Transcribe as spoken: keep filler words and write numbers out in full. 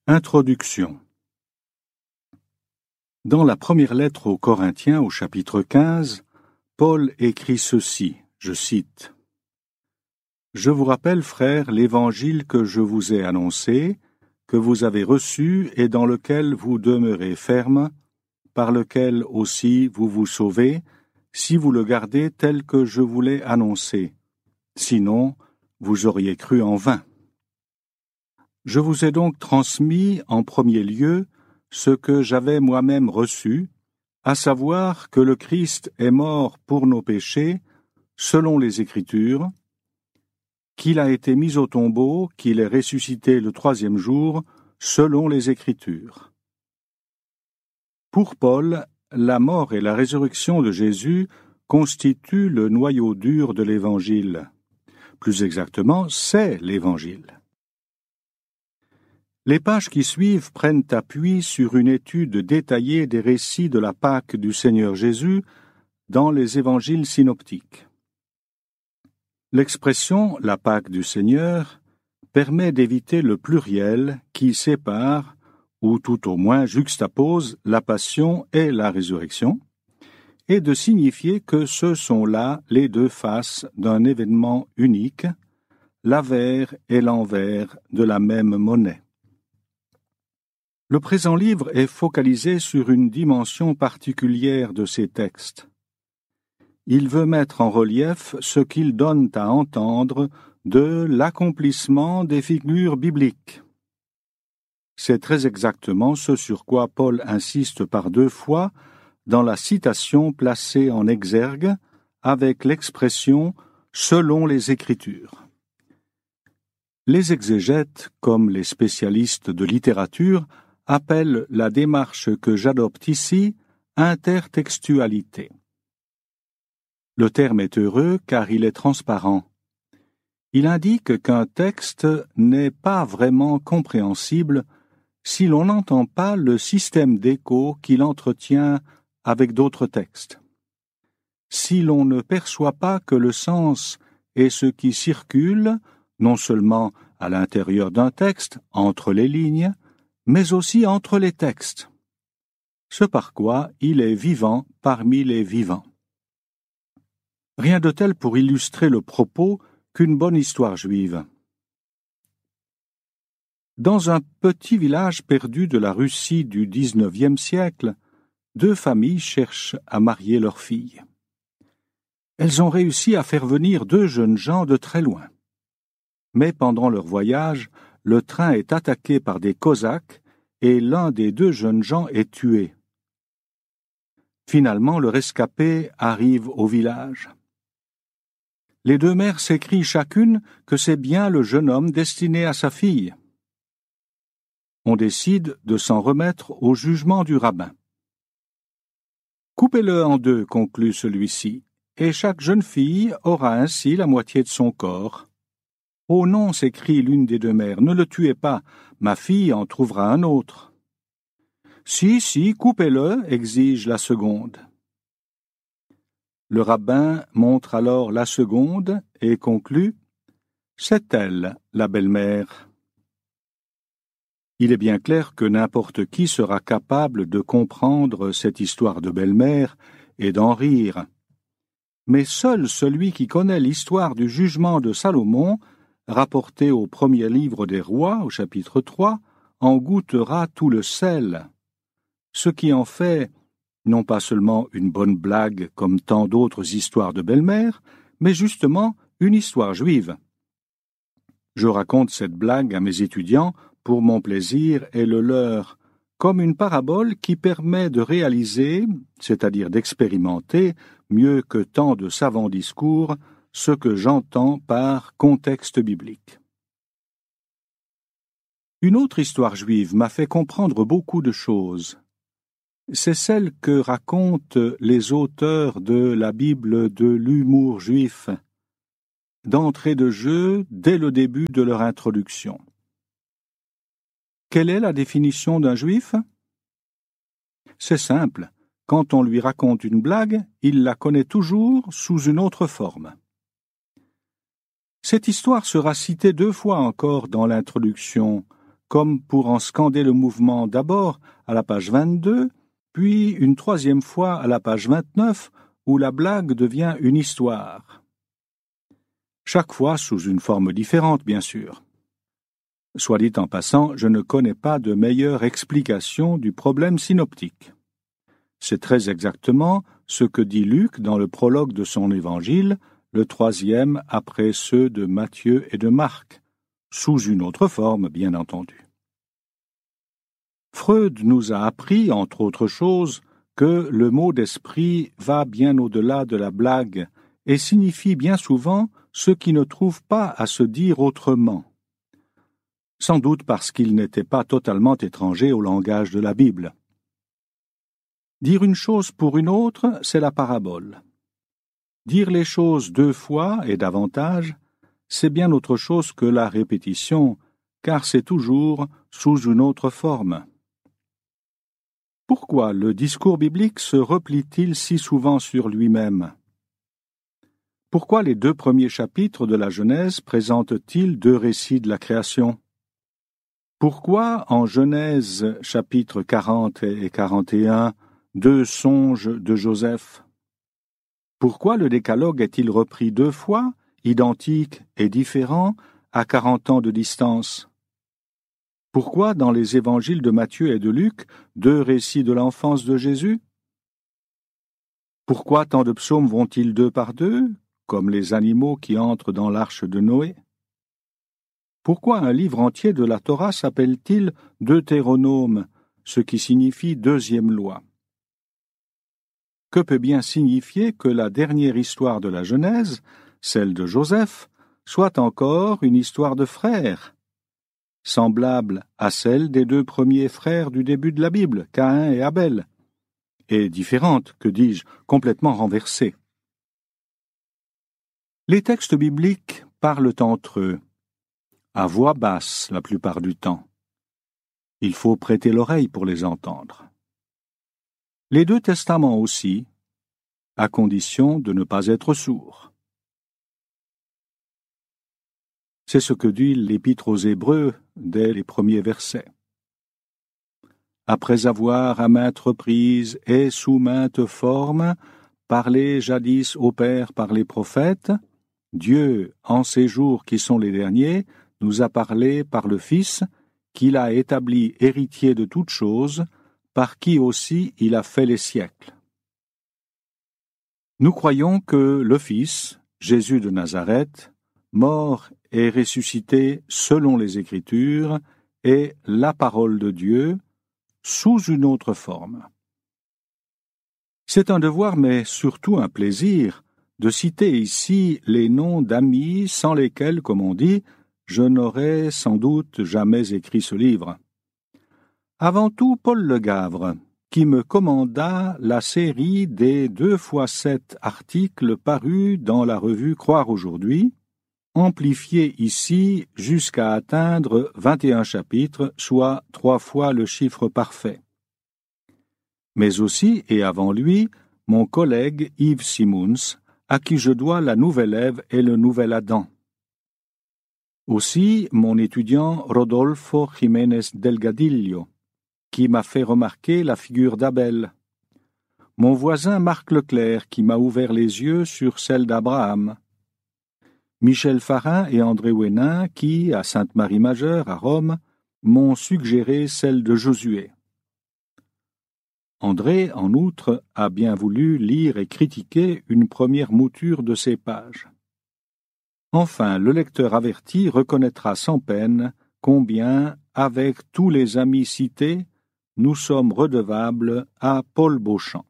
Introduction. Dans la première lettre aux Corinthiens, au chapitre quinze, Paul écrit ceci, je cite. « Je vous rappelle, frères, l'évangile que je vous ai annoncé, que vous avez reçu et dans lequel vous demeurez ferme, par lequel aussi vous vous sauvez, si vous le gardez tel que je vous l'ai annoncé. Sinon, vous auriez cru en vain. Je vous ai donc transmis en premier lieu ce que j'avais moi-même reçu, à savoir que le Christ est mort pour nos péchés, selon les Écritures, qu'il a été mis au tombeau, qu'il est ressuscité le troisième jour, selon les Écritures. Pour Paul, la mort et la résurrection de Jésus constituent le noyau dur de l'Évangile. Plus exactement, c'est l'Évangile. Les pages qui suivent prennent appui sur une étude détaillée des récits de la Pâque du Seigneur Jésus dans les évangiles synoptiques. L'expression « la Pâque du Seigneur » permet d'éviter le pluriel qui sépare, ou tout au moins juxtapose, la passion et la résurrection, et de signifier que ce sont là les deux faces d'un événement unique, l'avers et l'envers de la même monnaie. Le présent livre est focalisé sur une dimension particulière de ces textes. Il veut mettre en relief ce qu'ils donnent à entendre de l'accomplissement des figures bibliques. C'est très exactement ce sur quoi Paul insiste par deux fois dans la citation placée en exergue avec l'expression « selon les Écritures ». Les exégètes, comme les spécialistes de littérature, appelle la démarche que j'adopte ici intertextualité. Le terme est heureux car il est transparent. Il indique qu'un texte n'est pas vraiment compréhensible si l'on n'entend pas le système d'écho qu'il entretient avec d'autres textes. Si l'on ne perçoit pas que le sens est ce qui circule, non seulement à l'intérieur d'un texte, entre les lignes, mais aussi entre les textes, ce par quoi il est vivant parmi les vivants. Rien de tel pour illustrer le propos qu'une bonne histoire juive. Dans un petit village perdu de la Russie du dix-neuvième siècle, deux familles cherchent à marier leurs filles. Elles ont réussi à faire venir deux jeunes gens de très loin. Mais pendant leur voyage, le train est attaqué par des Cosaques et l'un des deux jeunes gens est tué. Finalement, le rescapé arrive au village. Les deux mères s'écrient chacune que c'est bien le jeune homme destiné à sa fille. On décide de s'en remettre au jugement du rabbin. Coupez-le en deux, conclut celui-ci, et chaque jeune fille aura ainsi la moitié de son corps. « Oh non, s'écrie l'une des deux mères, ne le tuez pas, ma fille en trouvera un autre. »« Si, si, coupez-le, exige la seconde. » Le rabbin montre alors la seconde et conclut « C'est elle, la belle-mère. » Il est bien clair que n'importe qui sera capable de comprendre cette histoire de belle-mère et d'en rire. Mais seul celui qui connaît l'histoire du jugement de Salomon, rapporté au premier livre des Rois, au chapitre trois, en goûtera tout le sel, ce qui en fait non pas seulement une bonne blague comme tant d'autres histoires de belle-mère, mais justement une histoire juive. Je raconte cette blague à mes étudiants pour mon plaisir et le leur, comme une parabole qui permet de réaliser, c'est-à-dire d'expérimenter, mieux que tant de savants discours, ce que j'entends par contexte biblique. Une autre histoire juive m'a fait comprendre beaucoup de choses. C'est celle que racontent les auteurs de la Bible de l'humour juif, d'entrée de jeu dès le début de leur introduction. Quelle est la définition d'un juif? C'est simple, quand on lui raconte une blague, il la connaît toujours sous une autre forme. Cette histoire sera citée deux fois encore dans l'introduction, comme pour en scander le mouvement d'abord à la page vingt-deux, puis une troisième fois à la page vingt-neuf, où la blague devient une histoire. Chaque fois sous une forme différente, bien sûr. Soit dit en passant, je ne connais pas de meilleure explication du problème synoptique. C'est très exactement ce que dit Luc dans le prologue de son évangile, le troisième après ceux de Matthieu et de Marc, sous une autre forme, bien entendu. Freud nous a appris, entre autres choses, que le mot d'esprit va bien au-delà de la blague et signifie bien souvent ce qui ne trouve pas à se dire autrement. Sans doute parce qu'il n'était pas totalement étranger au langage de la Bible. Dire une chose pour une autre, c'est la parabole. Dire les choses deux fois et davantage, c'est bien autre chose que la répétition, car c'est toujours sous une autre forme. Pourquoi le discours biblique se replie-t-il si souvent sur lui-même? Pourquoi les deux premiers chapitres de la Genèse présentent-ils deux récits de la création? Pourquoi en Genèse chapitre quarante et quarante et un, deux songes de Joseph? Pourquoi le décalogue est-il repris deux fois, identique et différent, à quarante ans de distance? Pourquoi dans les évangiles de Matthieu et de Luc, deux récits de l'enfance de Jésus? Pourquoi tant de psaumes vont-ils deux par deux, comme les animaux qui entrent dans l'arche de Noé? Pourquoi un livre entier de la Torah s'appelle-t-il Deutéronome, ce qui signifie deuxième loi? Que peut bien signifier que la dernière histoire de la Genèse, celle de Joseph, soit encore une histoire de frères, semblable à celle des deux premiers frères du début de la Bible, Caïn et Abel, et différente, que dis-je, complètement renversée. Les textes bibliques parlent entre eux, à voix basse la plupart du temps. Il faut prêter l'oreille pour les entendre. Les deux testaments aussi, à condition de ne pas être sourd. C'est ce que dit l'Épître aux Hébreux dès les premiers versets. Après avoir à maintes reprises et sous maintes formes parlé jadis au Père par les prophètes, Dieu, en ces jours qui sont les derniers, nous a parlé par le Fils, qu'il a établi héritier de toutes choses, par qui aussi il a fait les siècles. Nous croyons que le Fils, Jésus de Nazareth, mort et ressuscité selon les Écritures, est la parole de Dieu sous une autre forme. C'est un devoir, mais surtout un plaisir, de citer ici les noms d'amis sans lesquels, comme on dit, je n'aurais sans doute jamais écrit ce livre. Avant tout, Paul Le Gavre, qui me commanda la série des deux fois sept articles parus dans la revue Croire aujourd'hui, amplifiés ici jusqu'à atteindre vingt et un chapitres, soit trois fois le chiffre parfait. Mais aussi, et avant lui, mon collègue Yves Simons, à qui je dois la nouvelle Ève et le nouvel Adam. Aussi, mon étudiant Rodolfo Jiménez Delgadillo, qui m'a fait remarquer la figure d'Abel. Mon voisin Marc Leclerc, qui m'a ouvert les yeux sur celle d'Abraham. Michel Farin et André Ouénin, qui, à Sainte-Marie-Majeure, à Rome, m'ont suggéré celle de Josué. André, en outre, a bien voulu lire et critiquer une première mouture de ces pages. Enfin, le lecteur averti reconnaîtra sans peine combien, avec tous les amis cités, nous sommes redevables à Paul Beauchamp.